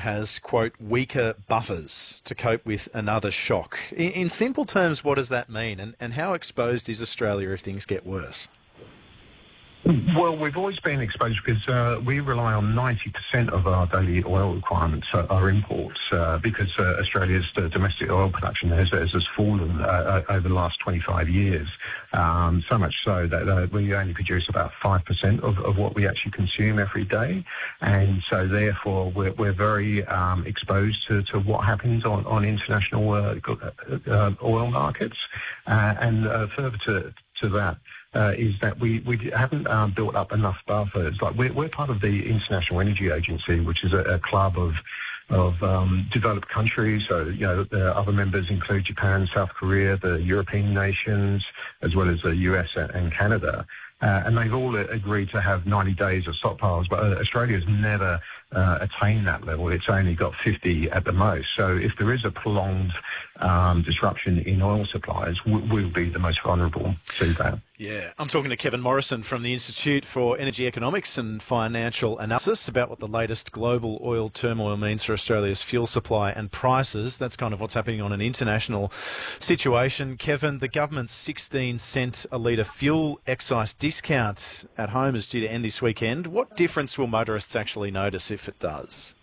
has, quote, weaker buffers to cope with another shock. In simple terms, what does that mean? And how exposed is Australia if things get worse? Well, we've always been exposed because we rely on 90% of our daily oil requirements are imports because Australia's domestic oil production has fallen over the last 25 years, so much so that we only produce about 5% of what we actually consume every day. And so, therefore, we're very exposed to what happens on international oil markets. And further to that, is that we haven't built up enough buffers. Like we're part of the International Energy Agency, which is a club of developed countries. So, the other members include Japan, South Korea, the European nations, as well as the US and Canada. And they've all agreed to have 90 days of stockpiles, but Australia's never attained that level. It's only got 50 at the most. So if there is a prolonged disruption in oil supplies, we'll be the most vulnerable to that. Yeah, I'm talking to Kevin Morrison from the Institute for Energy Economics and Financial Analysis about what the latest global oil turmoil means for Australia's fuel supply and prices. That's kind of what's happening on an international situation. Kevin, the government's 16 cent a litre fuel excise discount at home is due to end this weekend. What difference will motorists actually notice if it does?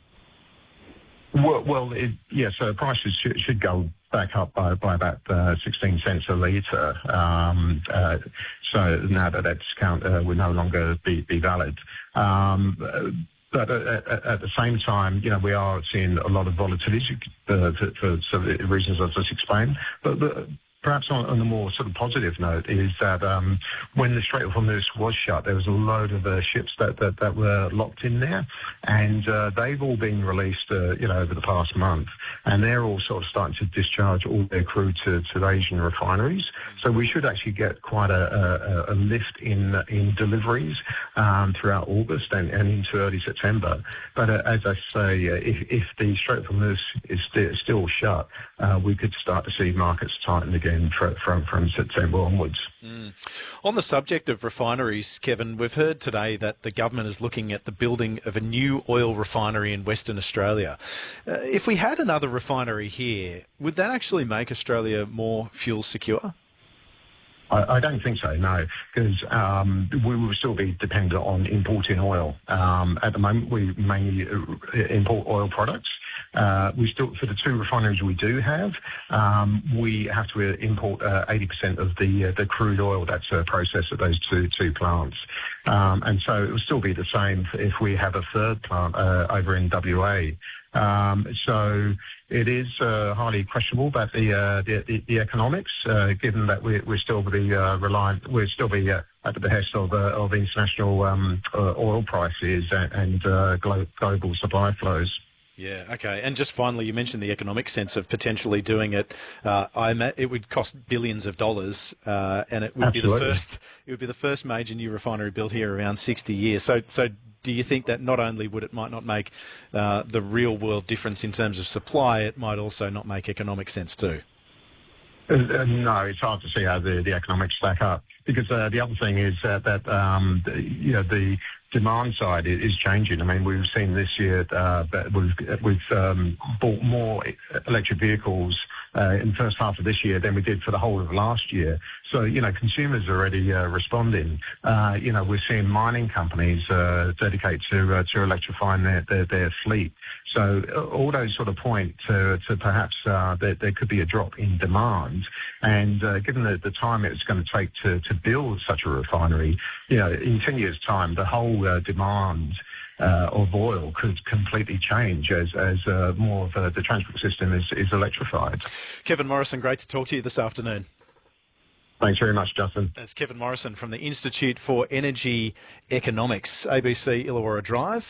So prices should go back up by about 16 cents a litre. So now that discount will no longer be valid. But at the same time, we are seeing a lot of volatility for the reasons I've just explained. But perhaps on a more sort of positive note is that when the Strait of Hormuz was shut, there was a load of ships that were locked in there, and they've all been released, over the past month, and they're all sort of starting to discharge all their crude to the Asian refineries. So we should actually get quite a lift in deliveries throughout August and into early September. But as I say, if the Strait of Hormuz is still shut, we could start to see markets tighten again from September onwards. On the subject of refineries, Kevin, we've heard today that the government is looking at the building of a new oil refinery in Western Australia. If we had another refinery here, would that actually make Australia more fuel secure? I don't think so, no, because we will still be dependent on importing oil. At the moment, we mainly import oil products. We still, for the two refineries we do have, we have to import 80% of the crude oil that's processed at those two plants. And so it will still be the same if we have a third plant over in WA. So it is highly questionable about the economics, given that we're still be reliant, we'll still be at the behest of international oil prices and global supply flows. Yeah, okay. And just finally, you mentioned the economic sense of potentially doing it. It would cost billions of dollars, and it would Absolutely. be the first major new refinery built here around 60 years. So do you think that not only might not make the real world difference in terms of supply, it might also not make economic sense too? No, it's hard to see how the economics stack up, because the other thing is that the demand side is changing. I mean, we've seen this year that we've bought more electric vehicles in the first half of this year than we did for the whole of last year. So, consumers are already responding. We're seeing mining companies dedicate to electrifying their fleet. So all those sort of point to perhaps there could be a drop in demand. And given the time it's going to take to build such a refinery, in 10 years' time, the whole demand of oil could completely change as more of the transport system is electrified. Kevin Morrison, great to talk to you this afternoon. Thanks very much, Justin. That's Kevin Morrison from the Institute for Energy Economics, ABC Illawarra Drive.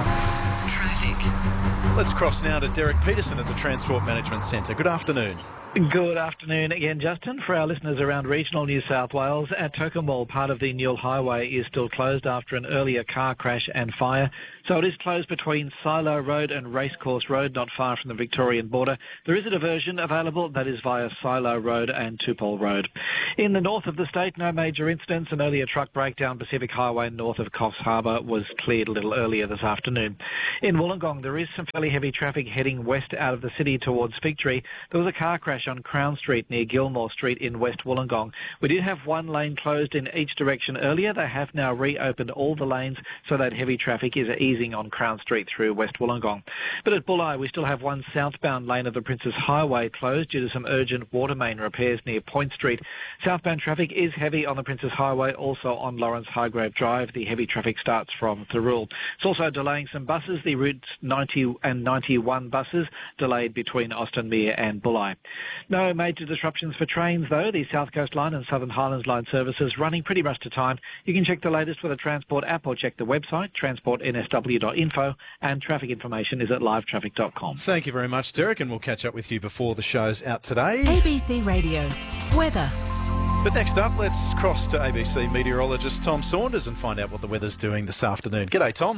Traffic. Let's cross now to Derek Peterson at the Transport Management Centre. Good afternoon. Good afternoon again, Justin. For our listeners around regional New South Wales, at Tokemwell, part of the Newell Highway is still closed after an earlier car crash and fire. So it is closed between Silo Road and Racecourse Road, not far from the Victorian border. There is a diversion available that is via Silo Road and Tupol Road. In the north of the state, no major incidents. An earlier truck breakdown, Pacific Highway north of Coffs Harbour, was cleared a little earlier this afternoon. In Wollongong, there is some fairly heavy traffic heading west out of the city towards Fig Tree. There was a car crash on Crown Street near Gilmore Street in West Wollongong. We did have one lane closed in each direction earlier. They have now reopened all the lanes so that heavy traffic is easing on Crown Street through West Wollongong. But at Bulli, we still have one southbound lane of the Princes Highway closed due to some urgent water main repairs near Point Street. Southbound traffic is heavy on the Princes Highway, also on Lawrence Highgrave Drive. The heavy traffic starts from Thirroul. It's also delaying some buses. The routes 90 and 91 buses delayed between Austinmere and Bulli. No major disruptions for trains, though. The South Coast Line and Southern Highlands Line services running pretty much to time. You can check the latest with a Transport app or check the website, transportnsw.info, and traffic information is at livetraffic.com. Thank you very much, Derek, and we'll catch up with you before the show's out today. ABC Radio. Weather. But next up, let's cross to ABC meteorologist Tom Saunders and find out what the weather's doing this afternoon. G'day, Tom.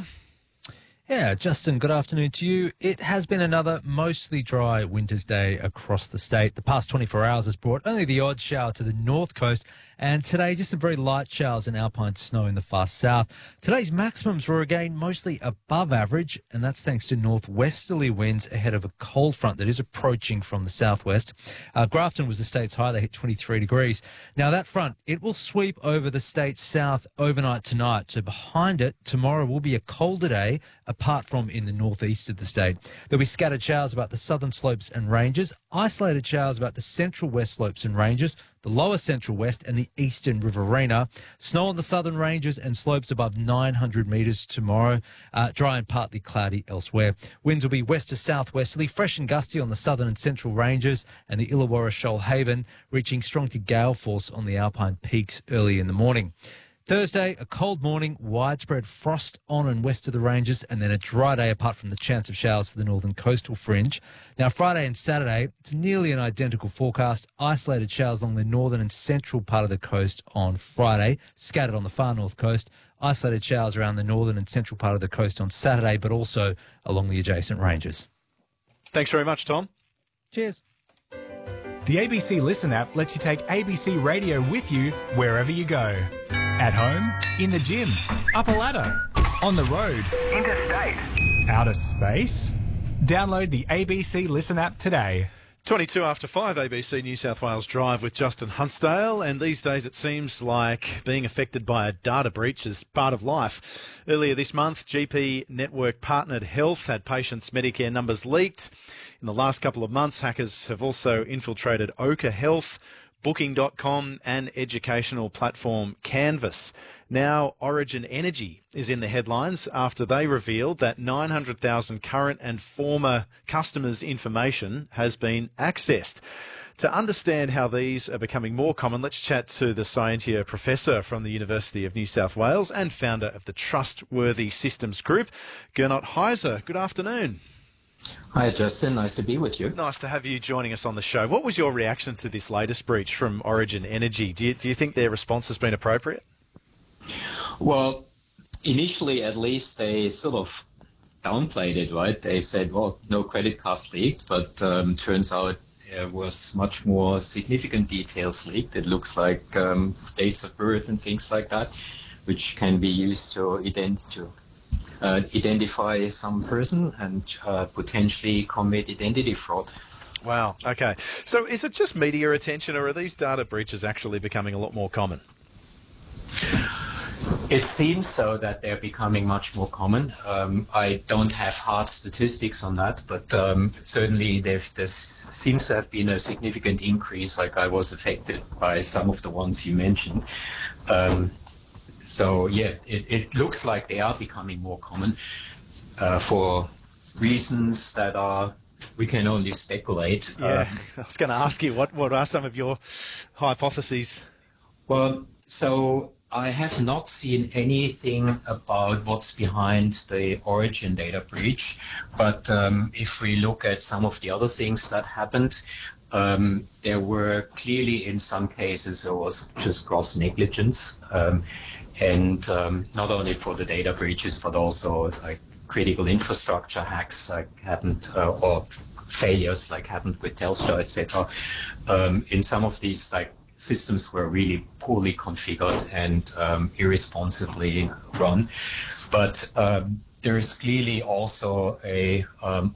Yeah, Justin, good afternoon to you. It has been another mostly dry winter's day across the state. The past 24 hours has brought only the odd shower to the north coast, and today just some very light showers and alpine snow in the far south. Today's maximums were again mostly above average, and that's thanks to northwesterly winds ahead of a cold front that is approaching from the southwest. Grafton was the state's high. They hit 23 degrees. Now that front, it will sweep over the state's south overnight tonight. So behind it, tomorrow will be a colder day, apart from in the northeast of the state. There'll be scattered showers about the southern slopes and ranges, isolated showers about the central west slopes and ranges, the lower central west and the eastern Riverina. Snow on the southern ranges and slopes above 900 metres tomorrow. Dry and partly cloudy elsewhere. Winds will be west to southwesterly, fresh and gusty on the southern and central ranges and the Illawarra Shoalhaven, reaching strong to gale force on the Alpine peaks early in the morning. Thursday, a cold morning, widespread frost on and west of the ranges, and then a dry day apart from the chance of showers for the northern coastal fringe. Now, Friday and Saturday, it's nearly an identical forecast. Isolated showers along the northern and central part of the coast on Friday, scattered on the far north coast. Isolated showers around the northern and central part of the coast on Saturday, but also along the adjacent ranges. Thanks very much, Tom. Cheers. The ABC Listen app lets you take ABC Radio with you wherever you go. At home, in the gym, up a ladder, on the road, interstate, outer space. Download the ABC Listen app today. 22 after 5, ABC New South Wales Drive with Justin Huntsdale, and these days it seems like being affected by a data breach is part of life. Earlier this month, GP Network Partnered Health had patients' Medicare numbers leaked. In the last couple of months, hackers have also infiltrated Ochre Health, Booking.com and educational platform Canvas. Now Origin Energy is in the headlines after they revealed that 900,000 current and former customers' information has been accessed. To understand how these are becoming more common, let's chat to the Scientia Professor from the University of New South Wales and founder of the Trustworthy Systems Group, Gernot Heiser. Good afternoon. Hi, Justin. Nice to be with you. Nice to have you joining us on the show. What was your reaction to this latest breach from Origin Energy? Do you think their response has been appropriate? Well, initially, at least, they sort of downplayed it, right? They said, well, no credit card leaked, but turns out there was much more significant details leaked. It looks like dates of birth and things like that, which can be used to identify some person and potentially commit identity fraud. Wow. Okay. So is it just media attention, or are these data breaches actually becoming a lot more common? It seems so that they're becoming much more common. I don't have hard statistics on that, but certainly there seems to have been a significant increase. Like I was affected by some of the ones you mentioned. So, yeah, it looks like they are becoming more common for reasons that we can only speculate. Yeah, I was going to ask you, what are some of your hypotheses? Well, so I have not seen anything about what's behind the Origin data breach, but if we look at some of the other things that happened, there were clearly in some cases there was just gross negligence, and not only for the data breaches but also like critical infrastructure hacks like happened or failures like happened with Telstra, etc. In some of these like systems were really poorly configured and irresponsibly run, but there is clearly also a